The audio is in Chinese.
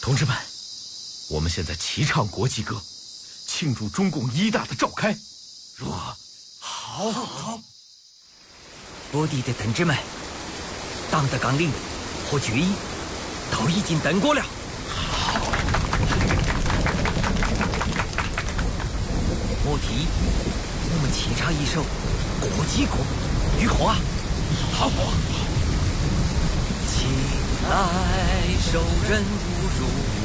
同志们，我们现在齐唱国际歌，庆祝中共一大的召开，如何？好。 各地的同志们，党的纲领和决议都已经登过了。 好。 我提我们齐唱一首国际歌，如何啊？ 好。 起来，受人侮辱。